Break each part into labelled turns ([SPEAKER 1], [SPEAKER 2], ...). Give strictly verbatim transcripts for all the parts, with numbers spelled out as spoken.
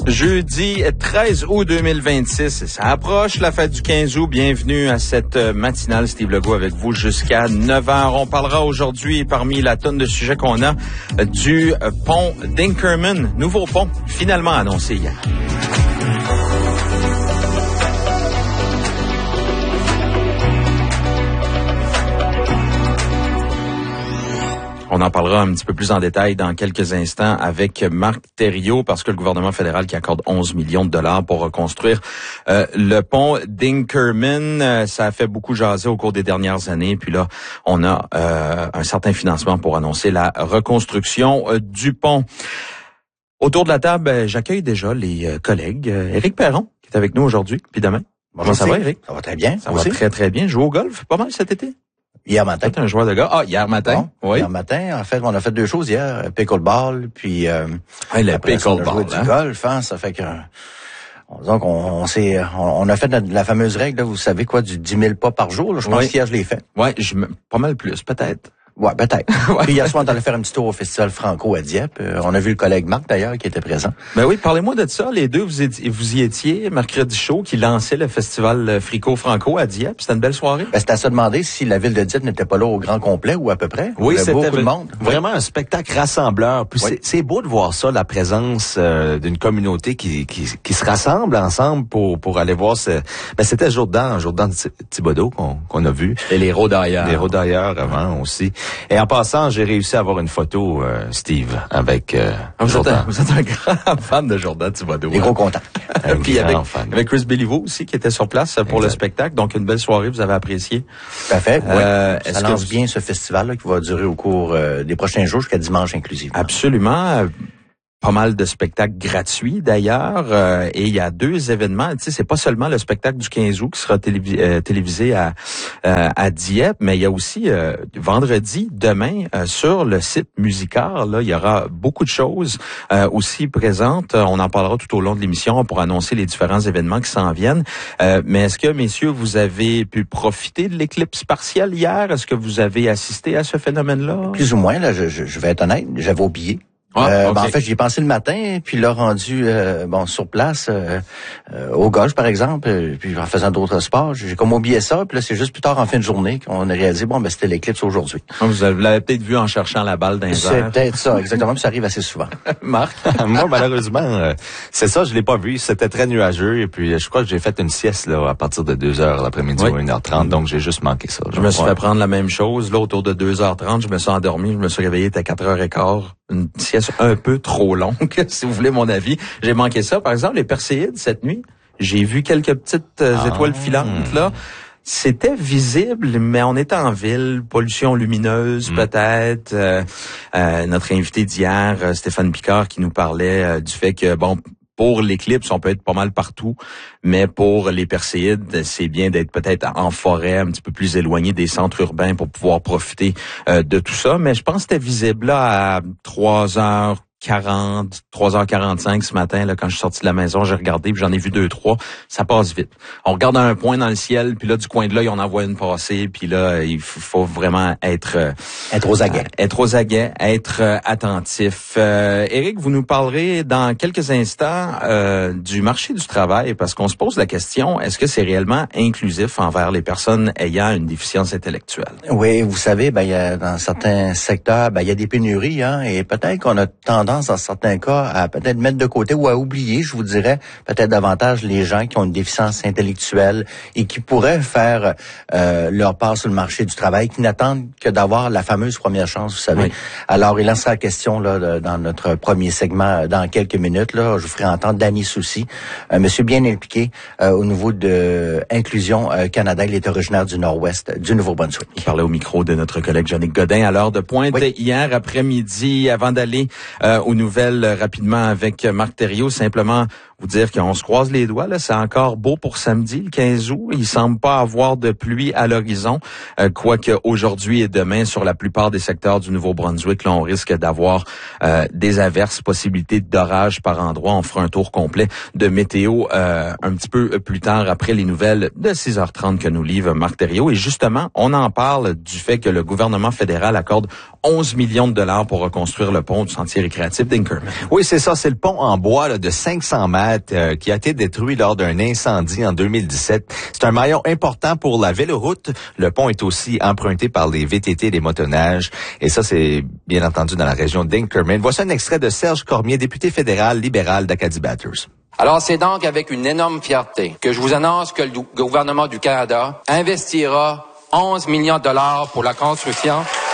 [SPEAKER 1] Jeudi treize août deux mille vingt-six, ça approche la fête du quinze août. Bienvenue à cette matinale Steve Legault avec vous jusqu'à neuf heures. On parlera aujourd'hui, parmi la tonne de sujets qu'on a, du pont d'Inkerman, nouveau pont finalement annoncé hier. On en parlera un petit peu plus en détail dans quelques instants avec Marc Thériault, parce que le gouvernement fédéral qui accorde onze millions de dollars pour reconstruire euh, le pont d'Inkerman, euh, ça a fait beaucoup jaser au cours des dernières années. Puis là, on a euh, un certain financement pour annoncer la reconstruction euh, du pont. Autour de la table, euh, j'accueille déjà les euh, collègues. Euh, Éric Perron, qui est avec nous aujourd'hui, puis demain.
[SPEAKER 2] Bonjour,
[SPEAKER 1] ça va, Éric?
[SPEAKER 2] Ça va très bien.
[SPEAKER 1] Ça va très, très bien. Jouer au golf, pas mal cet été?
[SPEAKER 2] Hier matin.
[SPEAKER 1] T'es un joueur de golf. Ah, hier matin.
[SPEAKER 2] Bon,
[SPEAKER 1] oui.
[SPEAKER 2] Hier matin, en fait, on a fait deux choses hier. Pickleball, puis euh,
[SPEAKER 1] ouais, le
[SPEAKER 2] après,
[SPEAKER 1] pickleball,
[SPEAKER 2] on a joué
[SPEAKER 1] hein?
[SPEAKER 2] du golf. Hein, ça fait que donc on, on s'est, on, on a fait la, la fameuse règle, là, vous savez quoi, du dix mille pas par jour. Là, je pense
[SPEAKER 1] oui.
[SPEAKER 2] qu'hier je l'ai fait.
[SPEAKER 1] Ouais, je me, pas mal plus, peut-être.
[SPEAKER 2] Ouais, peut-être. ouais. Puis hier soir, on est allé faire un petit tour au Festival Franco à Dieppe. Euh, on a vu le collègue Marc, d'ailleurs, qui était présent.
[SPEAKER 1] Ben oui, parlez-moi de ça. Les deux, vous, étiez, vous y étiez, mercredi chaud, qui lançait le Festival Frico Franco à Dieppe. C'était une belle soirée.
[SPEAKER 2] Ben, c'était à se demander si la ville de Dieppe n'était pas là au grand complet ou à peu près.
[SPEAKER 3] Oui, c'était
[SPEAKER 2] beaucoup de monde.
[SPEAKER 3] Vraiment un spectacle rassembleur. Puis oui. c'est, c'est beau de voir ça, la présence euh, d'une communauté qui, qui qui se rassemble ensemble pour pour aller voir ce. Ben c'était Jourdan, Jourdan Thibodeau qu'on qu'on a vu.
[SPEAKER 1] Et les Rôdailleurs.
[SPEAKER 3] Les Rôdailleurs avant aussi. Et en passant, j'ai réussi à avoir une photo, euh, Steve, avec euh,
[SPEAKER 1] vous,
[SPEAKER 3] Jourdan.
[SPEAKER 1] Êtes un, vous êtes un grand fan de Jordan Thibodeau.
[SPEAKER 2] Les gros contacts.
[SPEAKER 1] Puis avec, avec Chris Béliveau aussi, qui était sur place pour exact. Le spectacle. Donc, une belle soirée, vous avez apprécié.
[SPEAKER 2] Tout à fait,
[SPEAKER 1] euh,
[SPEAKER 2] oui. Ça lance vous... bien ce festival-là qui va durer au cours euh, des prochains jours jusqu'à dimanche inclusivement.
[SPEAKER 1] Absolument. Pas mal de spectacles gratuits d'ailleurs, euh, et il y a deux événements. Tu sais, c'est pas seulement le spectacle du quinze août qui sera télévi- euh, télévisé à euh, à Dieppe, mais il y a aussi euh, vendredi, demain, euh, sur le site Musicart, là, il y aura beaucoup de choses euh, aussi présentes. On en parlera tout au long de l'émission pour annoncer les différents événements qui s'en viennent. Euh, mais est-ce que, messieurs, vous avez pu profiter de l'éclipse partielle hier? Est-ce que vous avez assisté à ce phénomène-là?
[SPEAKER 2] Plus ou moins, là, je, je, je vais être honnête, j'avais oublié.
[SPEAKER 1] Ah,
[SPEAKER 2] euh,
[SPEAKER 1] okay.
[SPEAKER 2] ben, en fait, j'y ai pensé le matin, puis là, rendu euh, bon sur place, euh, euh, au golf, par exemple, euh, puis en faisant d'autres sports, j'ai comme oublié ça, puis là, c'est juste plus tard en fin de journée qu'on a réalisé, bon, ben c'était l'éclipse aujourd'hui.
[SPEAKER 1] Vous l'avez peut-être vu en cherchant la balle dans les airs.
[SPEAKER 2] C'est peut-être ça, exactement, puis ça arrive assez souvent.
[SPEAKER 1] Marc?
[SPEAKER 3] Moi, malheureusement, euh, c'est ça, je l'ai pas vu, c'était très nuageux, et puis je crois que j'ai fait une sieste là à partir de deux heures l'après-midi oui. ou une heure trente, donc j'ai juste manqué ça.
[SPEAKER 1] Je me suis fait prendre la même chose, là, autour de deux heures trente, je me suis endormi, je me suis réveillé, à quatre heures quinze. Une sieste un peu trop longue, si vous voulez mon avis. J'ai manqué ça. Par exemple, les Perséides, cette nuit, j'ai vu quelques petites euh, ah. étoiles filantes, là. C'était visible, mais on était en ville, pollution lumineuse, mmh. peut-être. Euh, euh, notre invité d'hier, Stéphane Picard, qui nous parlait euh, du fait que, bon, pour l'éclipse, on peut être pas mal partout, mais pour les Perséides, c'est bien d'être peut-être en forêt, un petit peu plus éloigné des centres urbains pour pouvoir profiter euh, de tout ça. Mais je pense que c'était visible là à trois heures quarante, trois heures quarante-cinq ce matin, là, quand je suis sorti de la maison, j'ai regardé, puis j'en ai vu deux, trois. Ça passe vite. On regarde un point dans le ciel, puis là, du coin de l'œil, on en voit une passer, puis là, il faut vraiment être... Euh,
[SPEAKER 2] être aux aguets.
[SPEAKER 1] Euh, être aux aguets, être euh, attentif. Euh, Éric, vous nous parlerez dans quelques instants euh, du marché du travail, parce qu'on se pose la question, est-ce que c'est réellement inclusif envers les personnes ayant une déficience intellectuelle?
[SPEAKER 2] Oui, vous savez, ben, il y a, dans certains secteurs, ben, il y a des pénuries, hein, et peut-être qu'on a tendance dans certains cas à peut-être mettre de côté ou à oublier, je vous dirais, peut-être davantage les gens qui ont une déficience intellectuelle et qui pourraient faire euh, leur part sur le marché du travail, qui n'attendent que d'avoir la fameuse première chance, vous savez. Oui. Alors, il en sera question là de, dans notre premier segment dans quelques minutes. Là, je vous ferai entendre Danny Soucy, un monsieur bien impliqué euh, au niveau de Inclusion euh, Canada. Il est originaire du Nord-Ouest du Nouveau-Brunswick.
[SPEAKER 1] Il parlait au micro de notre collègue Jannick Godin à l'heure de pointe oui. hier après-midi, avant d'aller euh, aux nouvelles euh, rapidement avec Marc Thériault. Simplement vous dire qu'on se croise les doigts, là, c'est encore beau pour samedi, le quinze août. Il semble pas avoir de pluie à l'horizon, euh, quoique aujourd'hui et demain, sur la plupart des secteurs du Nouveau-Brunswick, là, on risque d'avoir euh, des averses, possibilités d'orage par endroit. On fera un tour complet de météo euh, un petit peu plus tard après les nouvelles de six heures trente que nous livre Marc Thériault. Et justement, on en parle du fait que le gouvernement fédéral accorde onze millions de dollars pour reconstruire le pont du sentier récréatif natif d'Inkerman.
[SPEAKER 3] Oui, c'est ça. C'est le pont en bois là, de cinq cents mètres euh, qui a été détruit lors d'un incendie en deux mille dix-sept. C'est un maillon important pour la véloroute. Le pont est aussi emprunté par les V T T et les motoneiges. Et ça, c'est bien entendu dans la région d'Inkerman. Voici un extrait de Serge Cormier, député fédéral libéral d'Acadie Bathurst.
[SPEAKER 4] Alors, c'est donc avec une énorme fierté que je vous annonce que le gouvernement du Canada investira onze millions de dollars pour la construction.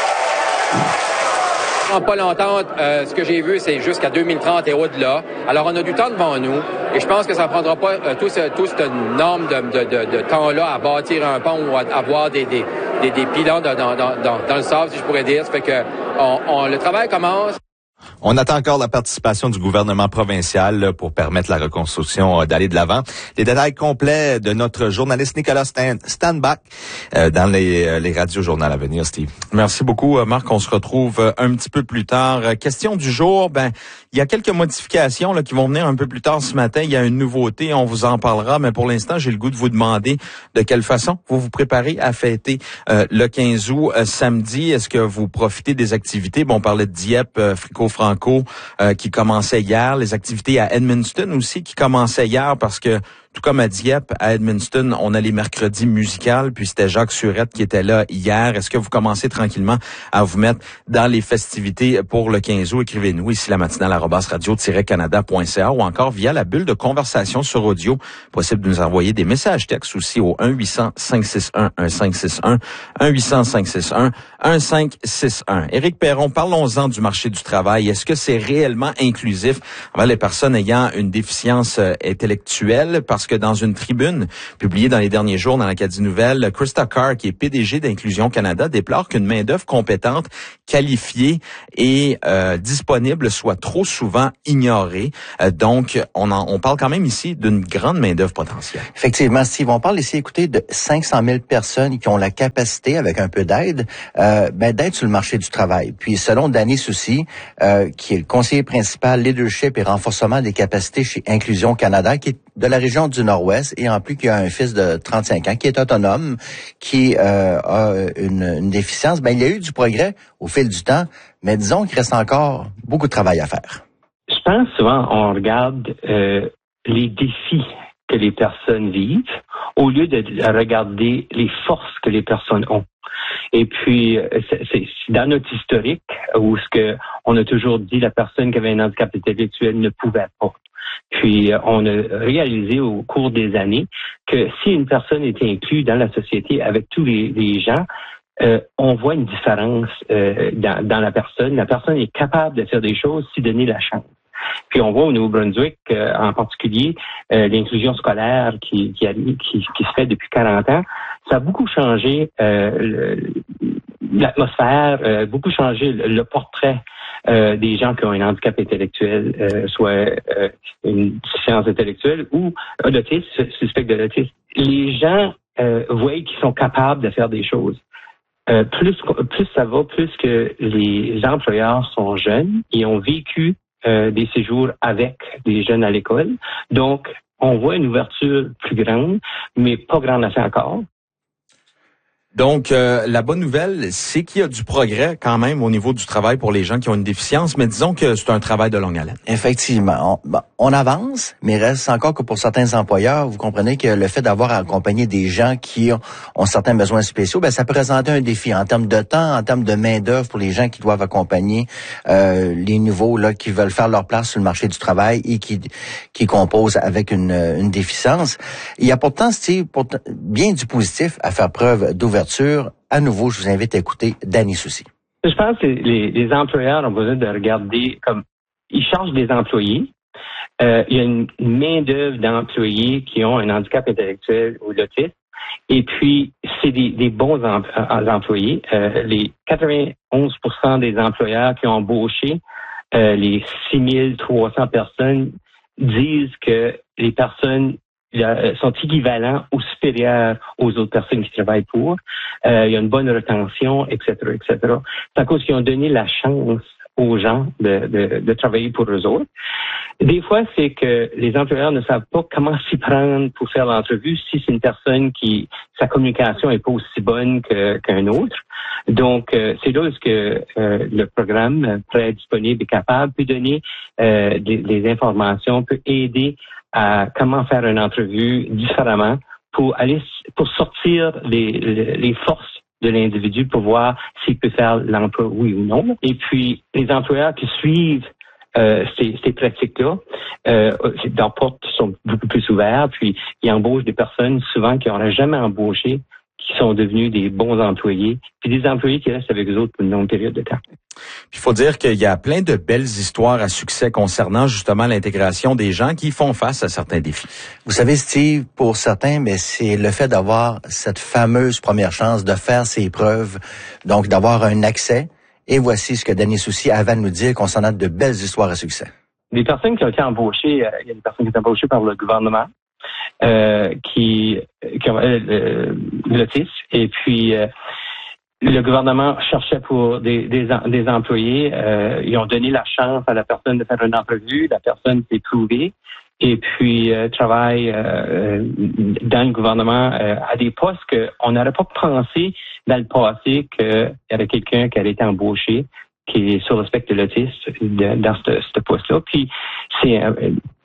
[SPEAKER 4] En pas longtemps, euh, ce que j'ai vu, c'est jusqu'à deux mille trente et au-delà. Alors, on a du temps devant nous et je pense que ça ne prendra pas euh, tout ce, tout ce nombre de, de, de, de temps-là à bâtir un pont ou à avoir des, des, des, des pilons dans, dans, dans, dans le sable, si je pourrais dire. Ça fait que on, on, le travail commence.
[SPEAKER 3] On attend encore la participation du gouvernement provincial là, pour permettre la reconstruction euh, d'aller de l'avant. Les détails complets de notre journaliste Nicolas Stan, Stanback euh, dans les, euh, les radios journal à venir, Steve.
[SPEAKER 1] Merci beaucoup, Marc. On se retrouve euh, un petit peu plus tard. Euh, question du jour, ben il y a quelques modifications là, qui vont venir un peu plus tard ce matin. Il y a une nouveauté, on vous en parlera, mais pour l'instant, j'ai le goût de vous demander de quelle façon vous vous préparez à fêter euh, le quinze août euh, samedi. Est-ce que vous profitez des activités? Bon, on parlait de Dieppe, euh, Frico-Franco, euh, qui commençait hier. Les activités à Edmundston aussi qui commençaient hier parce que tout comme à Dieppe, à Edmundston, on a les mercredis musicales, puis c'était Jacques Surette qui était là hier. Est-ce que vous commencez tranquillement à vous mettre dans les festivités pour le quinze août? Écrivez-nous ici la matinale arobase radio tiret canada point c a ou encore via la bulle de conversation sur audio. Possible de nous envoyer des messages textes aussi au un huit cents cinq six un un cinq six un, un huit cents cinq six un un cinq six un. Éric Perron, parlons-en du marché du travail. Est-ce que c'est réellement inclusif envers les personnes ayant une déficience euh, intellectuelle? Parce que dans une tribune publiée dans les derniers jours dans l'Acadie Nouvelle, Krista Carr, qui est P D G d'Inclusion Canada, déplore qu'une main-d'œuvre compétente, qualifiée et euh, disponible soit trop souvent ignorée. Euh, donc, on, en, on parle quand même ici d'une grande main-d'œuvre potentielle.
[SPEAKER 2] Effectivement, Steve, on parle ici, écoutez, de cinq cent mille personnes qui ont la capacité, avec un peu d'aide, euh, ben, d'être sur le marché du travail. Puis, selon Danny Soucy, euh, qui est le conseiller principal leadership et renforcement des capacités chez Inclusion Canada, qui est de la région du Nord-Ouest et en plus qui a un fils de trente-cinq ans qui est autonome, qui euh, a une, une déficience, ben il y a eu du progrès au fil du temps, mais disons qu'il reste encore beaucoup de travail à faire.
[SPEAKER 5] Je pense souvent on regarde euh, les défis que les personnes vivent au lieu de regarder les forces que les personnes ont. Et puis, c'est, c'est dans notre historique où ce que on a toujours dit la personne qui avait un handicap intellectuel ne pouvait pas. Puis, on a réalisé au cours des années que si une personne est inclue dans la société avec tous les, les gens, euh, on voit une différence euh, dans, dans la personne. La personne est capable de faire des choses si donner la chance. Puis on voit au Nouveau-Brunswick, euh, en particulier, euh, l'inclusion scolaire qui, qui, qui, qui se fait depuis quarante ans. Ça a beaucoup changé euh, le, l'atmosphère, euh, beaucoup changé le, le portrait euh, des gens qui ont un handicap intellectuel, euh, soit euh, une déficience intellectuelle ou un autisme, suspect de l'autisme. Les gens euh, voient qu'ils sont capables de faire des choses. Euh, plus, plus ça va, plus que les employeurs sont jeunes et ont vécu Euh, des séjours avec des jeunes à l'école. Donc, on voit une ouverture plus grande, mais pas grande assez encore.
[SPEAKER 1] Donc, euh, la bonne nouvelle, c'est qu'il y a du progrès quand même au niveau du travail pour les gens qui ont une déficience, mais disons que c'est un travail de longue haleine.
[SPEAKER 2] Effectivement. On, bon, on avance, mais il reste encore que pour certains employeurs, vous comprenez que le fait d'avoir accompagné des gens qui ont, ont certains besoins spéciaux, ben ça peut présenter un défi en termes de temps, en termes de main-d'œuvre pour les gens qui doivent accompagner euh, les nouveaux là qui veulent faire leur place sur le marché du travail et qui qui composent avec une, une déficience. Il y a pourtant, Steve, pourtant, bien du positif à faire preuve d'ouverture. À nouveau, je vous invite à écouter Danny Soucy.
[SPEAKER 5] Je pense que les, les employeurs ont besoin de regarder comme ils chargent des employés. Euh, il y a une main-d'œuvre d'employés qui ont un handicap intellectuel ou l'autisme. Et puis, c'est des, des bons em- employés. Euh, les quatre-vingt-onze pour cent des employeurs qui ont embauché euh, les six mille trois cents personnes disent que les personnes sont équivalents ou supérieurs aux autres personnes qui travaillent pour. Euh, il y a une bonne retention, et cetera, et cetera. C'est à cause qu'ils ont donné la chance aux gens de, de, de travailler pour eux autres. Des fois, c'est que les employeurs ne savent pas comment s'y prendre pour faire l'entrevue si c'est une personne qui, sa communication est pas aussi bonne que, qu'un autre. Donc, euh, c'est là où que euh, le programme Prêt disponible est capable peut donner euh, des, des informations, peut aider à comment faire une entrevue différemment pour aller pour sortir les, les forces de l'individu pour voir s'il peut faire l'emploi oui ou non. Et puis, les employeurs qui suivent Euh, ces, ces pratiques-là, euh, leurs portes sont beaucoup plus ouvertes, puis ils embauchent des personnes souvent qui n'auraient jamais embauché, qui sont devenus des bons employés, puis des employés qui restent avec eux autres pour une longue période de temps.
[SPEAKER 1] Il faut dire qu'il y a plein de belles histoires à succès concernant justement l'intégration des gens qui font face à certains défis.
[SPEAKER 2] Vous savez, Steve, pour certains, mais c'est le fait d'avoir cette fameuse première chance de faire ses preuves, donc d'avoir un accès. Et voici ce que Danny Soucy avait à nous dire concernant de belles histoires à succès.
[SPEAKER 5] Des personnes qui ont été embauchées, euh, il y a des personnes qui ont été embauchées par le gouvernement, euh, qui, qui ont euh, l'autisme, et puis euh, le gouvernement cherchait pour des, des, des employés, euh, ils ont donné la chance à la personne de faire une entrevue, la personne s'est trouvée, et puis euh, travaille euh, dans le gouvernement euh, à des postes qu'on n'aurait pas pensé dans le passé qu'il y avait quelqu'un qui avait été embauché qui est sur le spectre de l'autisme dans ce, ce poste-là. Puis c'est euh,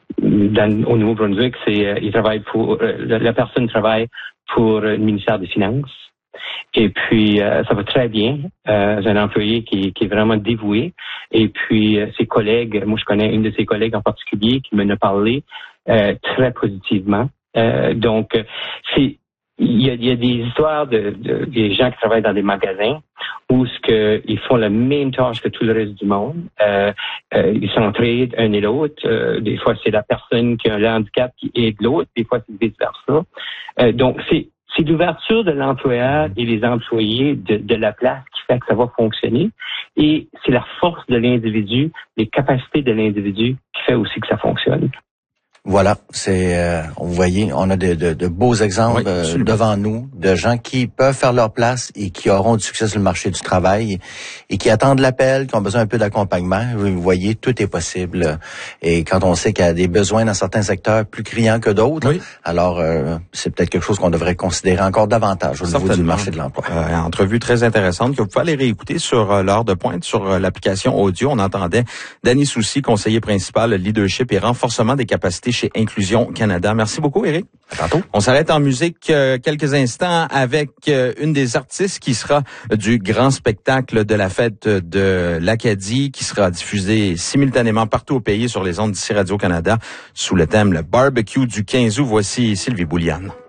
[SPEAKER 5] dans, au Nouveau-Brunswick, c'est euh, il travaille pour euh, la, la personne travaille pour le ministère des Finances. Et puis euh, ça va très bien. Euh, c'est un employé qui, qui est vraiment dévoué. Et puis euh, ses collègues, moi je connais une de ses collègues en particulier qui m'en a parlé euh, très positivement. Euh, donc c'est il y a, il y a des histoires de, de des gens qui travaillent dans des magasins où ce que ils font la même tâche que tout le reste du monde. Euh, euh, ils s'entraident un et l'autre. Euh, des fois c'est la personne qui a un handicap qui aide l'autre. Des fois c'est vice versa. Euh, donc c'est C'est l'ouverture de l'employeur et les employés de, de la place qui fait que ça va fonctionner. Et c'est la force de l'individu, les capacités de l'individu qui fait aussi que ça fonctionne.
[SPEAKER 2] Voilà, c'est, euh, vous voyez, on a de, de, de beaux exemples
[SPEAKER 1] oui,
[SPEAKER 2] euh, devant nous, de gens qui peuvent faire leur place et qui auront du succès sur le marché du travail et qui attendent l'appel, qui ont besoin un peu d'accompagnement. Vous voyez, tout est possible. Et quand on sait qu'il y a des besoins dans certains secteurs plus criants que d'autres, oui. alors euh, c'est peut-être quelque chose qu'on devrait considérer encore davantage au niveau du marché de l'emploi.
[SPEAKER 1] Euh, entrevue très intéressante que vous pouvez aller réécouter sur euh, l'heure de pointe, sur euh, l'application audio. On entendait Danny Soucy, conseiller principal leadership et renforcement des capacités chez Inclusion Canada. Merci beaucoup, Éric.
[SPEAKER 2] À tantôt.
[SPEAKER 1] On s'arrête en musique euh, quelques instants avec euh, une des artistes qui sera du grand spectacle de la fête de l'Acadie, qui sera diffusé simultanément partout au pays sur les ondes d'ici Radio-Canada sous le thème le barbecue du quinze août. Voici Sylvie Bouliane.